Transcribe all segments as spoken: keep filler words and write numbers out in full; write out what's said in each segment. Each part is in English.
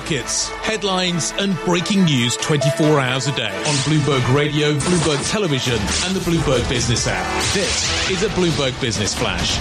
markets, headlines and breaking news twenty-four hours a day on Bloomberg Radio, Bloomberg Television and the Bloomberg Business app. This is a Bloomberg Business Flash.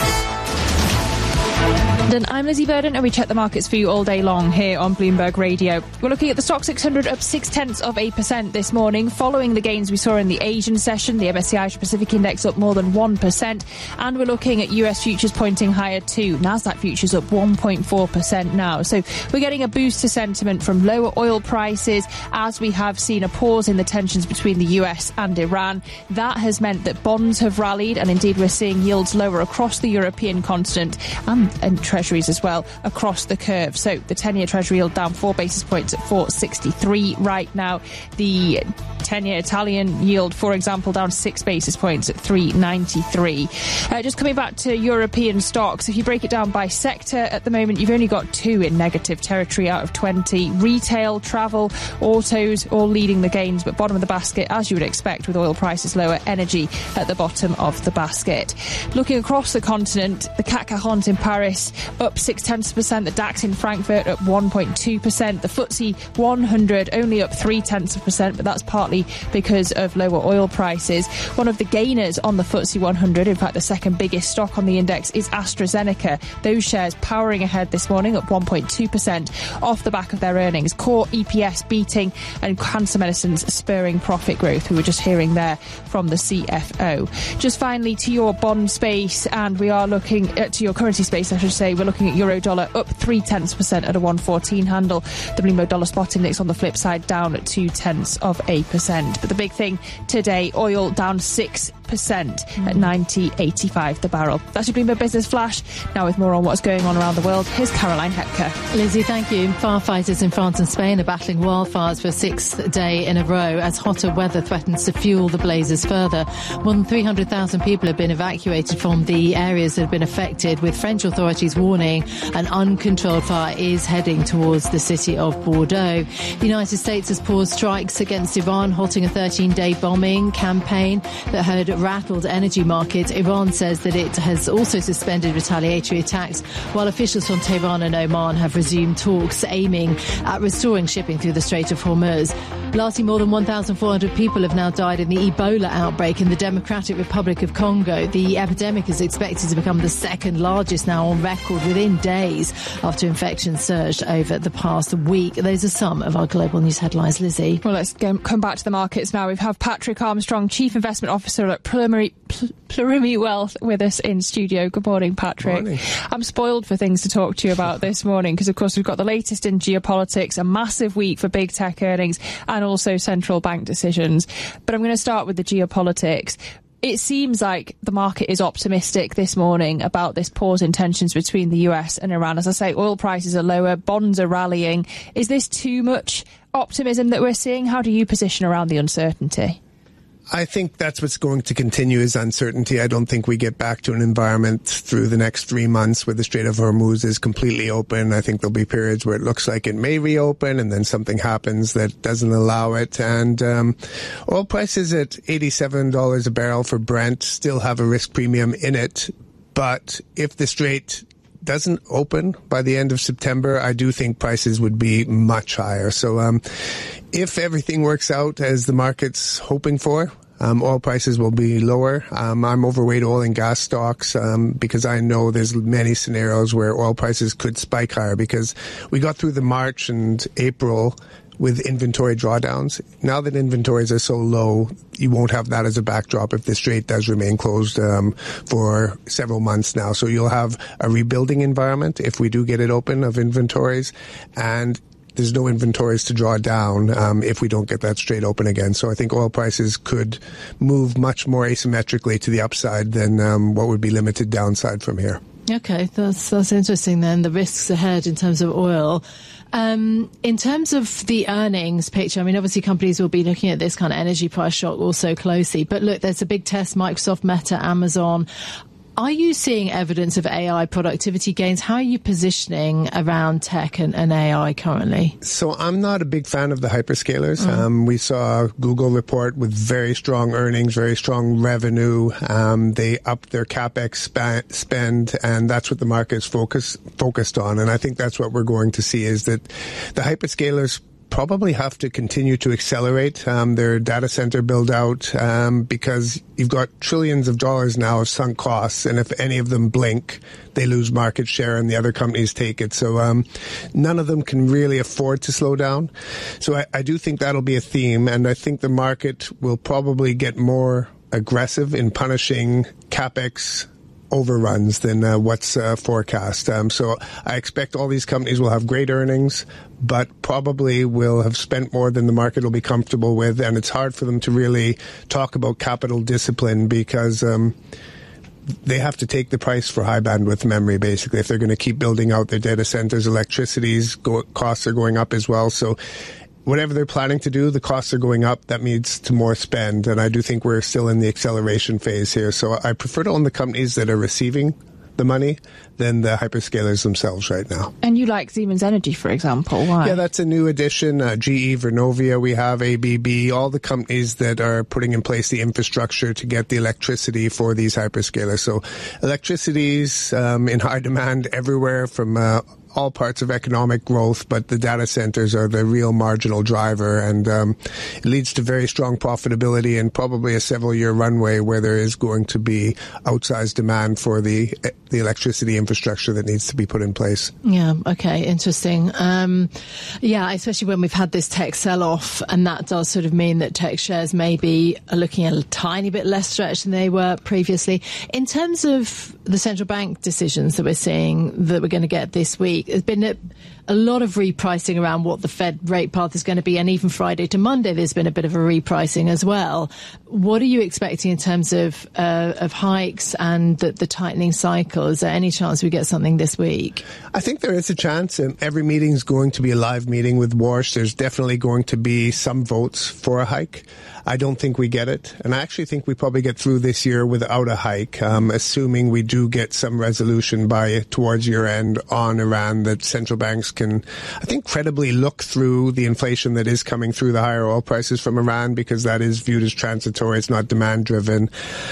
And I'm Lizzie Burden, and we check the markets for you all day long here on Bloomberg Radio. We're looking at the Stock six hundred up six tenths of a percent this morning, following the gains we saw in the Asian session. The M S C I Asia Pacific Index up more than one percent, and we're looking at U S futures pointing higher too. Nasdaq futures up one point four percent now. So we're getting a boost to sentiment from lower oil prices, as we have seen a pause in the tensions between the U S and Iran. That has meant that bonds have rallied, and indeed we're seeing yields lower across the European continent and, and Treasuries as well across the curve. So the ten-year Treasury yield down four basis points at four sixty-three right now. The ten-year Italian yield, for example, down six basis points at three ninety-three. Uh, just coming back to European stocks, if you break it down by sector at the moment, you've only got two in negative territory out of twenty. Retail, travel, autos, all leading the gains, but bottom of the basket, as you would expect with oil prices lower, energy at the bottom of the basket. Looking across the continent, the C A C quarante in Paris up six tenths of a percent, the DAX in Frankfurt up one point two percent, the F T S E one hundred only up three tenths of a percent, but that's partly because of lower oil prices. One of the gainers on the F T S E one hundred, in fact the second biggest stock on the index, is AstraZeneca. Those shares powering ahead this morning up one point two percent off the back of their earnings. Core E P S beating and cancer medicines spurring profit growth. We were just hearing there from the C F O. Just finally to your bond space, and we are looking at to your currency space, I should say. We're looking at euro dollar up three tenths of a percent at a one fourteen handle. The Bloomberg dollar spot index on the flip side down at two tenths of a percent. But the big thing today, oil down six percent mm. at ninety eighty-five the barrel. That's your Bloomberg Business Flash. Now with more on what's going on around the world, here's Caroline Hepker. Lizzie, thank you. Firefighters in France and Spain are battling wildfires for a sixth day in a row as hotter weather threatens to fuel the blazes further. More than three hundred thousand people have been evacuated from the areas that have been affected, with French authorities warning an uncontrolled fire is heading towards the city of Bordeaux. The United States has paused strikes against Iran, halting a thirteen-day bombing campaign that had rattled energy markets. Iran says that it has also suspended retaliatory attacks, while officials from Tehran and Oman have resumed talks aiming at restoring shipping through the Strait of Hormuz. Lastly, more than one thousand four hundred people have now died in the Ebola outbreak in the Democratic Republic of Congo. The epidemic is expected to become the second largest now on record within days after infections surged over the past week. Those are some of our global news headlines. Lizzie. Well, let's go, come back to the markets now. We have Patrick Armstrong, Chief Investment Officer at Plurimi, Plurimi Wealth, with us in studio. Good morning, Patrick. Morning. I'm spoiled for things to talk to you about this morning because, of course, we've got the latest in geopolitics, a massive week for big tech earnings and also central bank decisions. But I'm going to start with the geopolitics. It seems like the market is optimistic this morning about this pause in tensions between the U S and Iran. As I say, oil prices are lower, bonds are rallying. Is this too much optimism that we're seeing? How do you position around the uncertainty? I think that's what's going to continue is uncertainty. I don't think we get back to an environment through the next three months where the Strait of Hormuz is completely open. I think there'll be periods where it looks like it may reopen and then something happens that doesn't allow it. And um, oil prices at eighty-seven dollars a barrel for Brent still have a risk premium in it. But if the Strait doesn't open by the end of September, I do think prices would be much higher. So um, if everything works out as the market's hoping for, um, oil prices will be lower. Um, I'm overweight oil and gas stocks um, because I know there's many scenarios where oil prices could spike higher because we got through the March and April with inventory drawdowns. Now that inventories are so low, you won't have that as a backdrop if the Strait does remain closed um, for several months now. So you'll have a rebuilding environment if we do get it open of inventories, and there's no inventories to draw down um, if we don't get that Strait open again. So I think oil prices could move much more asymmetrically to the upside than um, what would be limited downside from here. Okay, that's that's interesting then, the risks ahead in terms of oil. Um, in terms of the earnings picture, I mean, obviously companies will be looking at this kind of energy price shock also closely. But look, there's a big test, Microsoft, Meta, Amazon. Are you seeing evidence of A I productivity gains? How are you positioning around tech and, and A I currently? So I'm not a big fan of the hyperscalers. Mm. Um, we saw Google report with very strong earnings, very strong revenue. Um, they upped their CapEx spa- spend, and that's what the market is focus, focused on. And I think that's what we're going to see, is that the hyperscalers probably have to continue to accelerate um, their data center build out um, because you've got trillions of dollars now of sunk costs, and if any of them blink, they lose market share and the other companies take it. So um, none of them can really afford to slow down. So I, I do think that'll be a theme, and I think the market will probably get more aggressive in punishing CapEx overruns than uh, what's uh, forecast. Um, so I expect all these companies will have great earnings, but probably will have spent more than the market will be comfortable with. And it's hard for them to really talk about capital discipline because um, they have to take the price for high bandwidth memory, basically, if they're going to keep building out their data centers. Electricity's go- costs are going up as well. So whatever they're planning to do, the costs are going up. That leads to more spend. And I do think we're still in the acceleration phase here. So I prefer to own the companies that are receiving the money than the hyperscalers themselves right now. And you like Siemens Energy, for example. Why? Yeah, that's a new addition. Uh, G E, Vernovia, we have A B B, all the companies that are putting in place the infrastructure to get the electricity for these hyperscalers. So electricity's um, in high demand everywhere from uh, all parts of economic growth, but the data centers are the real marginal driver, and um, it leads to very strong profitability and probably a several-year runway where there is going to be outsized demand for the the electricity infrastructure that needs to be put in place. Yeah, okay, interesting. Um, yeah, especially when we've had this tech sell-off, and that does sort of mean that tech shares maybe are looking a tiny bit less stretched than they were previously. In terms of the central bank decisions that we're seeing that we're going to get this week, there's been a, a lot of repricing around what the Fed rate path is going to be, and even Friday to Monday there's been a bit of a repricing as well. What are you expecting in terms of uh, of hikes and the, the tightening cycle? Is there any chance we get something this week? I think there is a chance. Um, every meeting is going to be a live meeting with Warsh. There's definitely going to be some votes for a hike. I don't think we get it. And I actually think we probably get through this year without a hike, um, assuming we do get some resolution by towards year end on Iran, that central banks can, I think, credibly look through the inflation that is coming through the higher oil prices from Iran, because that is viewed as transitory. It's not demand driven.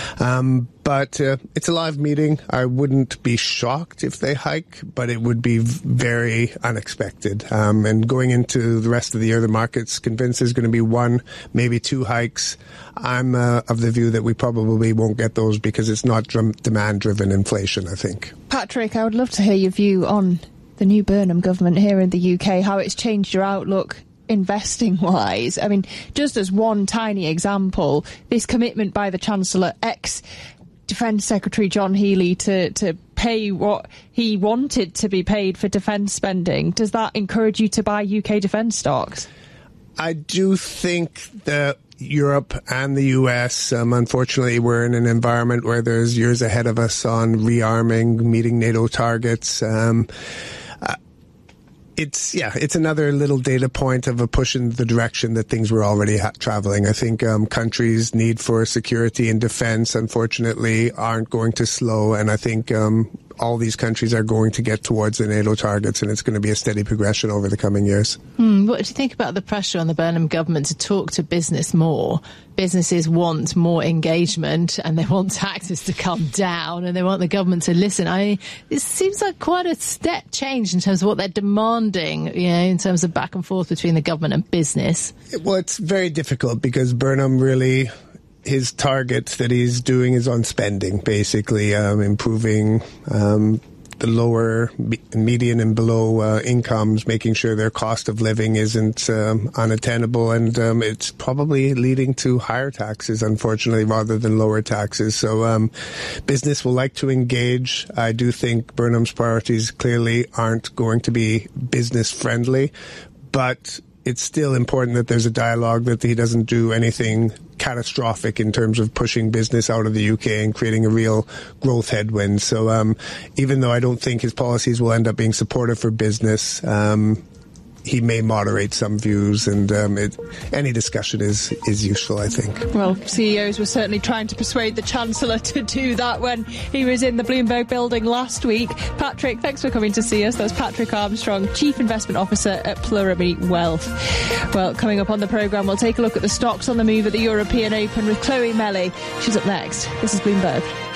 Um, But uh, it's a live meeting. I wouldn't be shocked if they hike, but it would be very unexpected. Um, and going into the rest of the year, the market's convinced there's going to be one, maybe two hikes. I'm uh, of the view that we probably won't get those because it's not drum- demand-driven inflation, I think. Patrick, I would love to hear your view on the new Burnham government here in the U K, how it's changed your outlook investing wise. I mean, just as one tiny example, this commitment by the Chancellor, ex Defence Secretary John Healey, to, to pay what he wanted to be paid for defence spending. Does that encourage you to buy U K defence stocks? I do think that Europe and the U S, um, unfortunately, we're in an environment where there's years ahead of us on rearming, meeting NATO targets. Um, uh, It's, yeah, it's another little data point of a push in the direction that things were already ha- traveling. I think um, countries' need for security and defense, unfortunately, aren't going to slow. And I think um, all these countries are going to get towards the NATO targets, and it's going to be a steady progression over the coming years. Hmm, what do you think about the pressure on the Burnham government to talk to business more? Businesses want more engagement, and they want taxes to come down, and they want the government to listen. I, it seems like quite a step change in terms of what they're demanding, you know, in terms of back and forth between the government and business. Well, it's very difficult because Burnham really, his target that he's doing is on spending, basically, um, improving um, the lower, median and below uh, incomes, making sure their cost of living isn't um, unattainable, and um, it's probably leading to higher taxes, unfortunately, rather than lower taxes. So um, business will like to engage. I do think Burnham's priorities clearly aren't going to be business friendly, but it's still important that there's a dialogue, that he doesn't do anything catastrophic in terms of pushing business out of the U K and creating a real growth headwind. So um, even though I don't think his policies will end up being supportive for business, um, he may moderate some views, and um, it, any discussion is, is useful, I think. Well, C E Os were certainly trying to persuade the Chancellor to do that when he was in the Bloomberg building last week. Patrick, thanks for coming to see us. That's Patrick Armstrong, Chief Investment Officer at Pluribee Wealth. Well, coming up on the programme, we'll take a look at the stocks on the move at the European Open with Chloe Melly. She's up next. This is Bloomberg.